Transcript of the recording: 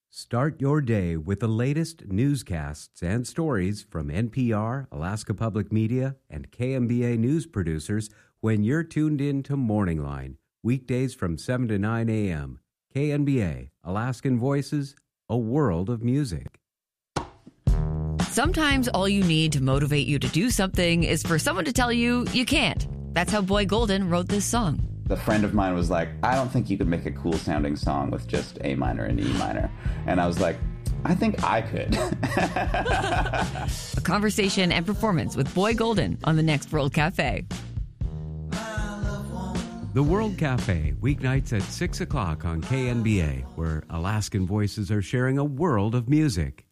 Start your day with the latest newscasts and stories from NPR, Alaska Public Media, and KMBA news producers when you're tuned in to Morning Line, weekdays from 7 to 9 a.m. KNBA, Alaskan Voices, a world of music. Sometimes all you need to motivate you to do something is for someone to tell you you can't. That's how Boy Golden wrote this song. A friend of mine was like, I don't think you could make a cool sounding song with just A minor and E minor. And I was like, I think I could. A conversation and performance with Boy Golden on the next World Cafe. The World Cafe, weeknights at 6 o'clock on KNBA, where Alaskan Voices are sharing a world of music.